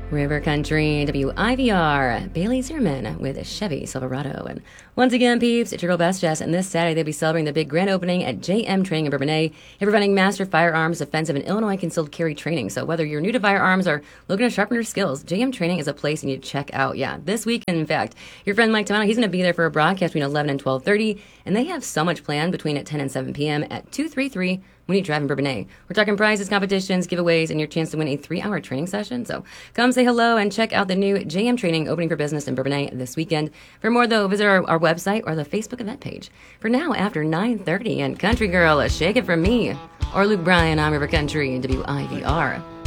River Country, WIVR, Bailey Zierman with Chevy Silverado. And once again, peeps, it's your girl Best Jess, and this Saturday they'll be celebrating the big grand opening at JM Training in Bourbonnais. They're providing master firearms, offensive, and Illinois concealed carry training. So whether you're new to firearms or looking to sharpen your skills, JM Training is a place you need to check out. Yeah, this weekend, in fact, your friend Mike Tamano, he's going to be there for a broadcast between 11 and 12:30, and they have so much planned between at 10 and 7 p.m. at 233 when you drive in Bourbonnais. We're talking prizes, competitions, giveaways, and your chance to win a 3-hour training session. So come say hello and check out the new JM Training opening for business in Bourbonnais this weekend. For more, though, visit our website or the Facebook event page. For now, after 9:30, and Country Girl, Shake It For Me, or Luke Bryan on River Country and WIVR.